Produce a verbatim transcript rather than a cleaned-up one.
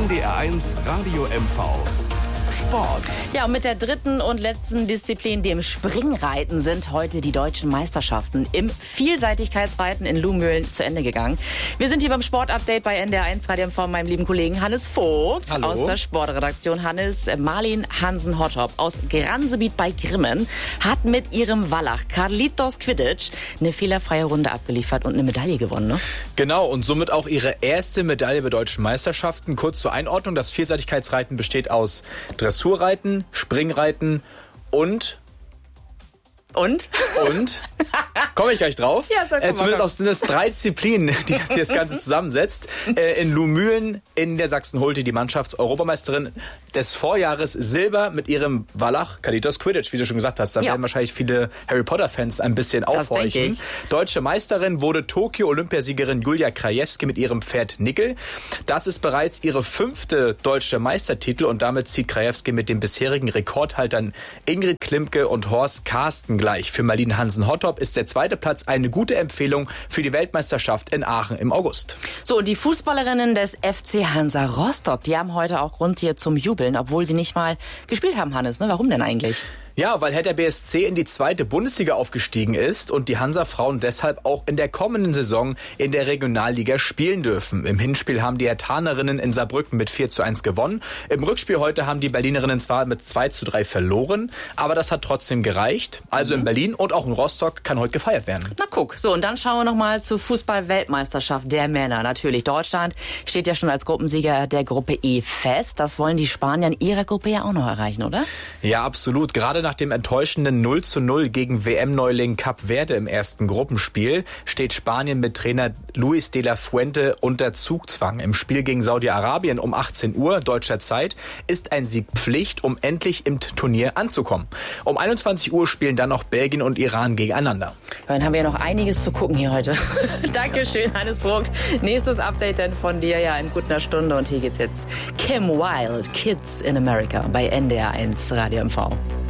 N D R eins Radio M V. Sport. Ja, und mit der dritten und letzten Disziplin, dem Springreiten, sind heute die deutschen Meisterschaften im Vielseitigkeitsreiten in Luhmühlen zu Ende gegangen. Wir sind hier beim Sportupdate bei N D R eins Radio M V, meinem lieben Kollegen Hannes Vogt. Hallo. Aus der Sportredaktion. Hannes, Marlin Hansen-Hottop aus Gransebiet bei Grimmen hat mit ihrem Wallach Carlitos Kvidic eine fehlerfreie Runde abgeliefert und eine Medaille gewonnen, ne? Genau, und somit auch ihre erste Medaille bei deutschen Meisterschaften. Kurz zur Einordnung, das Vielseitigkeitsreiten besteht aus Dressurreiten, Springreiten und... Und? Und? Komme ich gleich drauf. Ja, sag mal, äh, zumindest auch sind es drei Disziplinen, die das, die das Ganze zusammensetzt. Äh, in Luhmühlen in der Sachsen-Hulte die Mannschafts-Europameisterin des Vorjahres Silber mit ihrem Wallach Carlitos Kvidic, wie du schon gesagt hast. Da ja. werden wahrscheinlich viele Harry Potter-Fans ein bisschen aufhorchen. Deutsche Meisterin wurde Tokio-Olympiasiegerin Julia Krajewski mit ihrem Pferd Nickel. Das ist bereits ihre fünfte deutsche Meistertitel und damit zieht Krajewski mit den bisherigen Rekordhaltern Ingrid Klimke und Horst Karsten gleich. Für Marlin Hansen-Hottop ist der zweite Platz eine gute Empfehlung für die Weltmeisterschaft in Aachen im August. So, und die Fußballerinnen des F C Hansa Rostock, die haben heute auch Grund hier zum Jubeln, obwohl sie nicht mal gespielt haben, Hannes. Ne? Warum denn eigentlich? Ja, weil Hertha B S C in die zweite Bundesliga aufgestiegen ist und die Hansa-Frauen deshalb auch in der kommenden Saison in der Regionalliga spielen dürfen. Im Hinspiel haben die Herthanerinnen in Saarbrücken mit vier zu eins gewonnen. Im Rückspiel heute haben die Berlinerinnen zwar mit zwei zu drei verloren, aber das hat trotzdem gereicht. Also mhm. in Berlin und auch in Rostock kann heute gefeiert werden. Na guck, so, und dann schauen wir nochmal zur Fußball-Weltmeisterschaft der Männer. Natürlich, Deutschland steht ja schon als Gruppensieger der Gruppe E fest. Das wollen die Spanier in ihrer Gruppe ja auch noch erreichen, oder? Ja, absolut. Gerade nach dem enttäuschenden null zu null gegen W M-Neuling Kap Verde im ersten Gruppenspiel steht Spanien mit Trainer Luis de la Fuente unter Zugzwang. Im Spiel gegen Saudi-Arabien um achtzehn Uhr deutscher Zeit ist ein Sieg Pflicht, um endlich im Turnier anzukommen. Um einundzwanzig Uhr spielen dann noch Belgien und Iran gegeneinander. Dann haben wir ja noch einiges zu gucken hier heute. Dankeschön, Hannes Vogt. Nächstes Update dann von dir ja in gut einer Stunde. Und hier geht's jetzt Kim Wilde, Kids in America bei N D R eins Radio M V.